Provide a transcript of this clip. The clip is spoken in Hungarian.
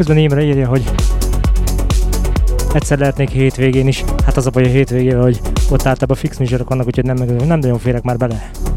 Közben Imre írja, hogy egyszer lehetnék hétvégén is. Hát az a baj a hétvégével, hogy ott általában fix műsorok vannak, úgyhogy nem nagyon férek már bele.